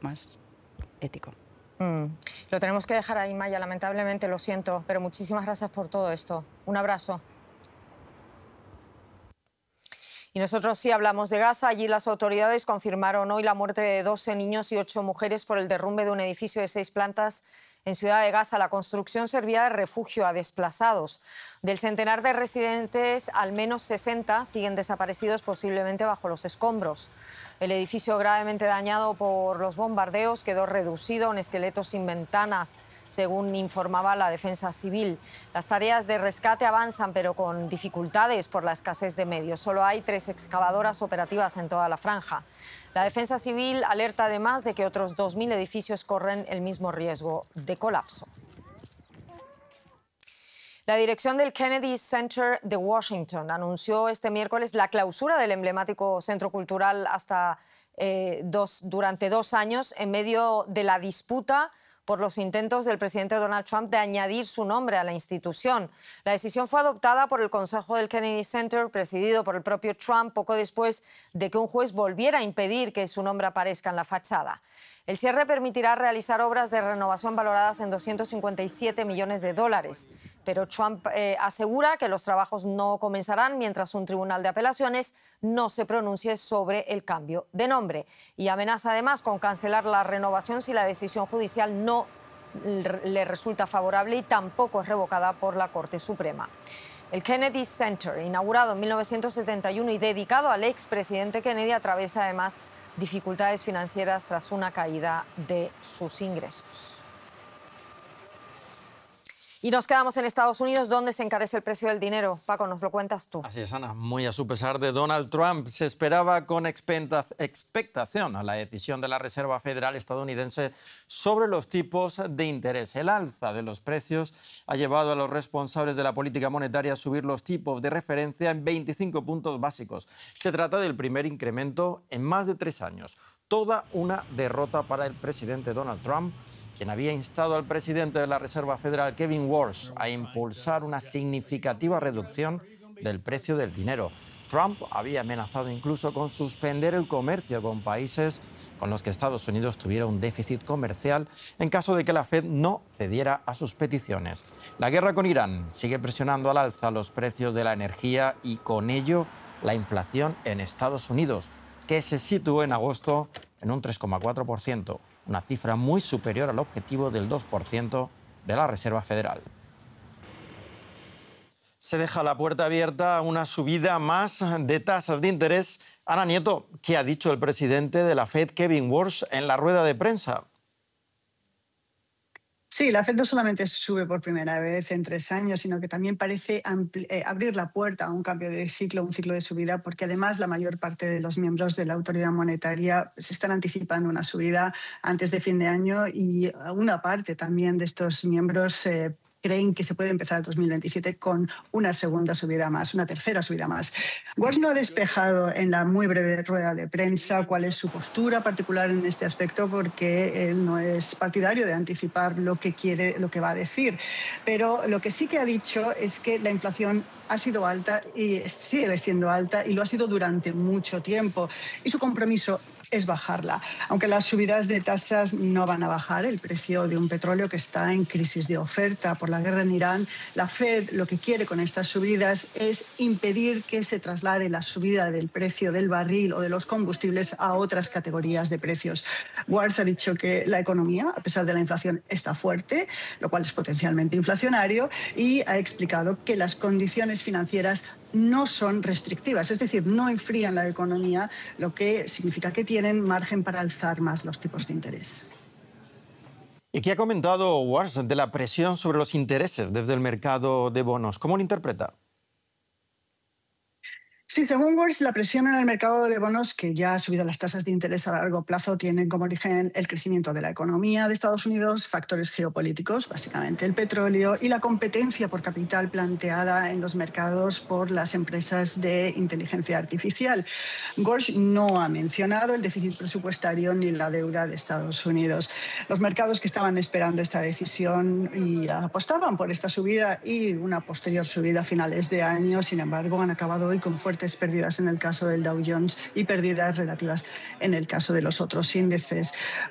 más ético. Lo tenemos que dejar ahí, Maya, lamentablemente, lo siento, pero muchísimas gracias por todo esto. Un abrazo. Y nosotros sí hablamos de Gaza. Allí las autoridades confirmaron hoy la muerte de 12 niños y 8 mujeres por el derrumbe de un edificio de 6 plantas en Ciudad de Gaza. La construcción servía de refugio a desplazados. Del centenar de residentes, al menos 60 siguen desaparecidos, posiblemente bajo los escombros. El edificio, gravemente dañado por los bombardeos, quedó reducido a un esqueleto sin ventanas, según informaba la Defensa Civil. Las tareas de rescate avanzan, pero con dificultades por la escasez de medios. Solo hay 3 excavadoras operativas en toda la franja. La Defensa Civil alerta además de que otros 2.000 edificios corren el mismo riesgo de colapso. La dirección del Kennedy Center de Washington anunció este miércoles la clausura del emblemático centro cultural durante 2 años en medio de la disputa por los intentos del presidente Donald Trump de añadir su nombre a la institución. La decisión fue adoptada por el Consejo del Kennedy Center, presidido por el propio Trump, poco después de que un juez volviera a impedir que su nombre aparezca en la fachada. El cierre permitirá realizar obras de renovación valoradas en $257 millones, pero Trump asegura que los trabajos no comenzarán mientras un tribunal de apelaciones no se pronuncie sobre el cambio de nombre, y amenaza además con cancelar la renovación si la decisión judicial no le resulta favorable y tampoco es revocada por la Corte Suprema. El Kennedy Center, inaugurado en 1971 y dedicado al expresidente Kennedy, atraviesa además dificultades financieras tras una caída de sus ingresos. Y nos quedamos en Estados Unidos, donde se encarece el precio del dinero. Paco, nos lo cuentas tú. Así es, Ana. Muy a su pesar de Donald Trump, se esperaba con expectación a la decisión de la Reserva Federal estadounidense sobre los tipos de interés. El alza de los precios ha llevado a los responsables de la política monetaria a subir los tipos de referencia en 25 puntos básicos. Se trata del primer incremento en más de 3 años. Toda una derrota para el presidente Donald Trump, quien había instado al presidente de la Reserva Federal, Kevin Walsh, a impulsar una significativa reducción del precio del dinero. Trump había amenazado incluso con suspender el comercio con países con los que Estados Unidos tuviera un déficit comercial en caso de que la Fed no cediera a sus peticiones. La guerra con Irán sigue presionando al alza los precios de la energía y con ello la inflación en Estados Unidos, que se situó en agosto en un 3,4%. Una cifra muy superior al objetivo del 2% de la Reserva Federal. Se deja la puerta abierta a una subida más de tasas de interés. Ana Nieto, ¿qué ha dicho el presidente de la Fed, Kevin Walsh, en la rueda de prensa? Sí, la Fed no solamente sube por primera vez en 3 años, sino que también parece abrir la puerta a un cambio de ciclo, un ciclo de subida, porque además la mayor parte de los miembros de la autoridad monetaria se están anticipando una subida antes de fin de año, y una parte también de estos miembros creen que se puede empezar el 2027 con una segunda subida más, una tercera subida más. Walsh no ha despejado en la muy breve rueda de prensa cuál es su postura particular en este aspecto, porque él no es partidario de anticipar lo que va a decir. Pero lo que sí que ha dicho es que la inflación ha sido alta y sigue siendo alta, y lo ha sido durante mucho tiempo. Y su compromiso es bajarla. Aunque las subidas de tasas no van a bajar el precio de un petróleo que está en crisis de oferta por la guerra en Irán, la Fed lo que quiere con estas subidas es impedir que se traslade la subida del precio del barril o de los combustibles a otras categorías de precios. Walsh ha dicho que la economía, a pesar de la inflación, está fuerte, lo cual es potencialmente inflacionario, y ha explicado que las condiciones financieras no son restrictivas, es decir, no enfrían la economía, lo que significa que tienen margen para alzar más los tipos de interés. ¿Y qué ha comentado Walsh de la presión sobre los intereses desde el mercado de bonos? ¿Cómo lo interpreta? Sí, según Walsh, la presión en el mercado de bonos, que ya ha subido las tasas de interés a largo plazo, tiene como origen el crecimiento de la economía de Estados Unidos, factores geopolíticos, básicamente el petróleo, y la competencia por capital planteada en los mercados por las empresas de inteligencia artificial. Walsh no ha mencionado el déficit presupuestario ni la deuda de Estados Unidos. Los mercados que estaban esperando esta decisión y apostaban por esta subida y una posterior subida a finales de año, sin embargo, han acabado hoy con fuertes pérdidas en el caso del Dow Jones y pérdidas relativas en el caso de los otros índices.